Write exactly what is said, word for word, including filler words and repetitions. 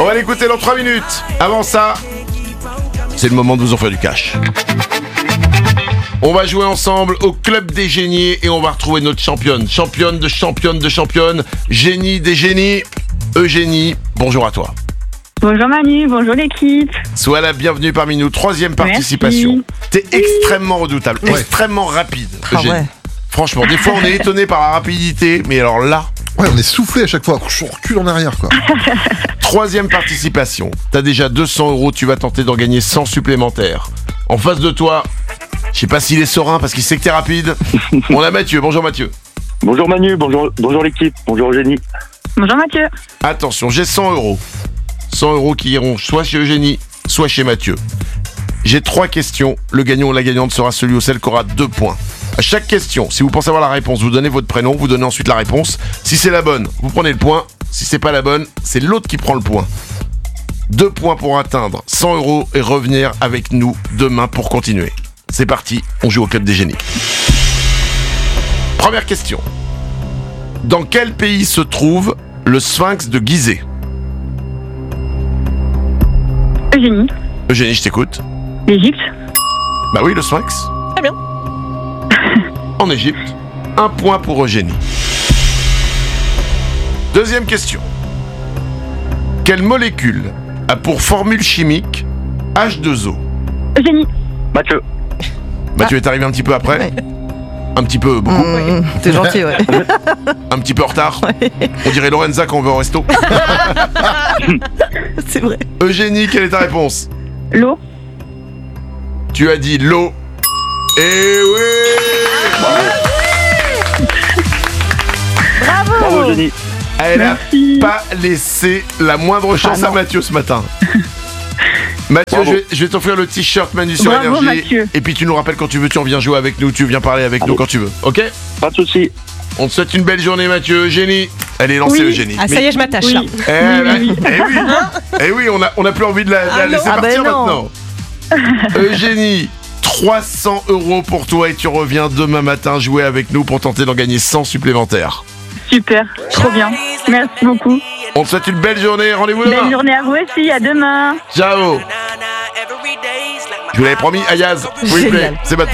va l'écouter dans trois minutes. Avant ça, c'est le moment de vous offrir du cash. On va jouer ensemble au Club des Génies et on va retrouver notre championne. Championne de championne de championne. Génie des génies. Eugénie, bonjour à toi. Bonjour Manu, bonjour l'équipe. Sois la bienvenue parmi nous. Troisième participation. T'es extrêmement redoutable, Ouais. extrêmement rapide, Ah Eugénie. ouais. Franchement, des fois on est étonné par la rapidité, mais alors là, Ouais, on est soufflé à chaque fois. On recule en arrière, quoi. troisième participation. T'as déjà deux cents euros, tu vas tenter d'en gagner cent supplémentaires. En face de toi, je sais pas s'il est serein parce qu'il sait que t'es rapide. On a Mathieu. Bonjour Mathieu. Bonjour Manu, bonjour, bonjour l'équipe, bonjour Eugénie. Bonjour Mathieu. Attention, j'ai cent euros. cent euros qui iront soit chez Eugénie, soit chez Mathieu. J'ai trois questions. Le gagnant ou la gagnante sera celui ou celle qui aura deux points. À chaque question, si vous pensez avoir la réponse, vous donnez votre prénom, vous donnez ensuite la réponse. Si c'est la bonne, vous prenez le point. Si c'est pas la bonne, c'est l'autre qui prend le point. Deux points pour atteindre cent euros et revenir avec nous demain pour continuer. C'est parti, on joue au Club des Génies. Première question. Dans quel pays se trouve le Sphinx de Gizeh? Eugénie. Eugénie, je t'écoute. L'Égypte. Bah oui, le Sphinx. Très bien. En Égypte. Un point pour Eugénie. Deuxième question. Quelle molécule a pour formule chimique H deux O? Eugénie. Mathieu. Mathieu est arrivé un petit peu après. Ouais. Un petit peu, beaucoup. Mmh, t'es gentil, ouais. Un petit peu en retard. On dirait Lorenza quand on va au resto. C'est vrai. Eugénie, quelle est ta réponse? L'eau. Tu as dit l'eau. Eh oui! Bravo. Bravo Eugénie. Elle n'a Merci. pas laissé la moindre chance Ah à non. Mathieu ce matin. Mathieu, Bravo. je vais, je vais t'offrir le t-shirt Manu sur Bravo, Énergie. Mathieu. Et puis tu nous rappelles quand tu veux, tu reviens jouer avec nous, tu viens parler avec nous Allez. quand tu veux. Ok? Pas de soucis. On te souhaite une belle journée, Mathieu. Eugénie, elle est lancée, Oui. Eugénie. Ah, ça y est, je m'attache Oui. là. Eh, bah, oui, eh oui, eh oui, on a, on a plus envie de la, de la Ah non. laisser Ah partir ben non. maintenant. Eugénie, trois cents euros pour toi et tu reviens demain matin jouer avec nous pour tenter d'en gagner cent supplémentaires. Super, trop bien. Merci beaucoup. On te souhaite une belle journée. Rendez-vous demain. Belle journée à vous aussi, à demain. Ciao. Je vous l'avais promis, Ayaz. Replay, Génial. c'est maintenant.